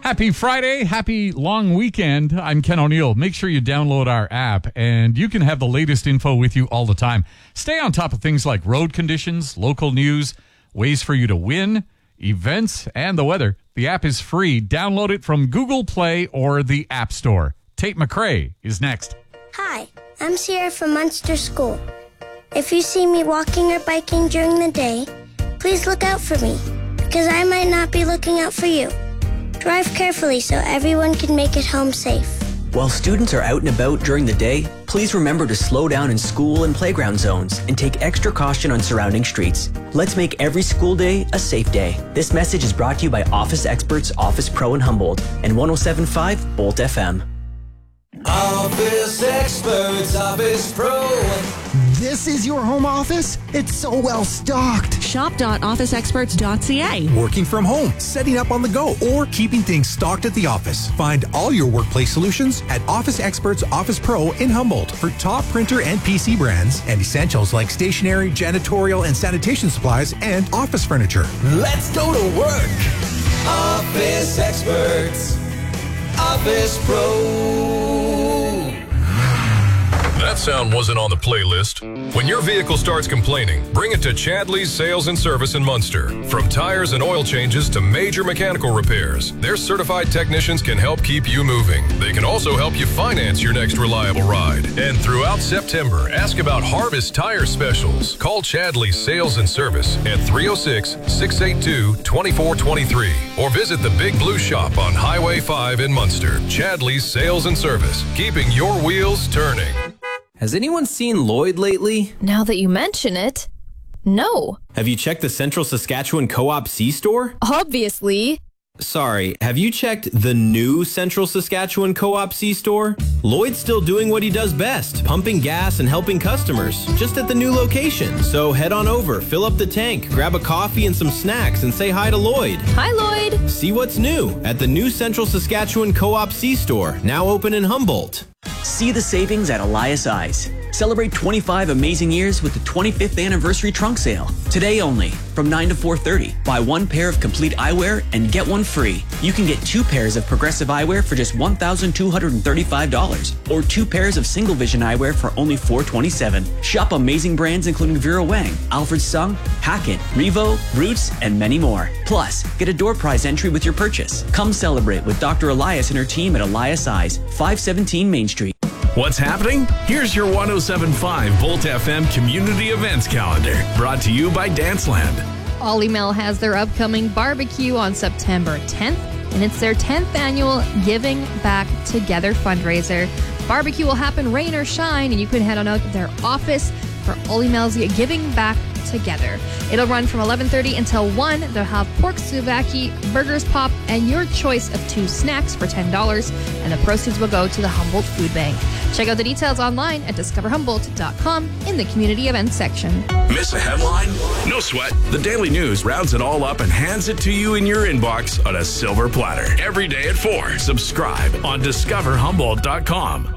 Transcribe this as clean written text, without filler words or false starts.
Happy Friday. Happy long weekend. I'm Ken O'Neill. Make sure you download our app and you can have the latest info with you all the time. Stay on top of things like road conditions, local news, ways for you to win, events, and the weather. The app is free. Download it from Google Play or the App Store. Tate McRae is next. Hi, I'm Sierra from Munster School. If you see me walking or biking during the day, please look out for me, because I might not be looking out for you. Drive carefully so everyone can make it home safe. While students are out and about during the day, please remember to slow down in school and playground zones and take extra caution on surrounding streets. Let's make every school day a safe day. This message is brought to you by Office Experts Office Pro in Humboldt and 107.5 Bolt FM. Office Experts Office Pro. This is your home office? It's so well stocked. Shop.officeexperts.ca. Working from home, setting up on the go, or keeping things stocked at the office. Find all your workplace solutions at Office Experts Office Pro in Humboldt for top printer and PC brands and essentials like stationery, janitorial, and sanitation supplies and office furniture. Let's go to work. Office Experts Office Pro. That sound wasn't on the playlist. When your vehicle starts complaining, bring it to Chadley's Sales and Service in Munster. From tires and oil changes to major mechanical repairs, their certified technicians can help keep you moving. They can also help you finance your next reliable ride. And throughout September, ask about Harvest Tire Specials. Call Chadley's Sales and Service at 306-682-2423 or visit the Big Blue Shop on Highway 5 in Munster. Chadley's Sales and Service, keeping your wheels turning. Has anyone seen Lloyd lately? Now that you mention it, no. Have you checked the Central Saskatchewan Co-op C-Store? Obviously. Sorry, have you checked the new Central Saskatchewan Co-op C-Store? Lloyd's still doing what he does best, pumping gas and helping customers, just at the new location. So head on over, fill up the tank, grab a coffee and some snacks, and say hi to Lloyd. Hi, Lloyd. See what's new at the new Central Saskatchewan Co-op C-Store, now open in Humboldt. See the savings at Elias Eyes. Celebrate 25 amazing years with the 25th anniversary trunk sale. Today only, from 9 to 4:30. Buy one pair of complete eyewear and get one free. You can get two pairs of progressive eyewear for just $1,235, or two pairs of single vision eyewear for only $427. Shop amazing brands including Vera Wang, Alfred Sung, Hackett, Revo, Roots, and many more. Plus, get a door prize entry with your purchase. Come celebrate with Dr. Elias and her team at Elias Eyes, 517 Main Street. What's happening? Here's your 107.5 Volt FM Community Events Calendar, brought to you by Danceland. Ollie Mel has their upcoming barbecue on September 10th, and it's their 10th annual Giving Back Together fundraiser. Barbecue will happen rain or shine, and you can head on out to their office for Ollie Mel's Giving Back Together. It'll run from 11:30 until 1. They'll have pork souvlaki, burgers pop, and your choice of 2 snacks for $10, and the proceeds will go to the Humboldt Food Bank. Check out the details online at discoverhumboldt.com in the community events section. Miss a headline? No sweat. The Daily News rounds it all up and hands it to you in your inbox on a silver platter. Every day at 4. Subscribe on discoverhumboldt.com.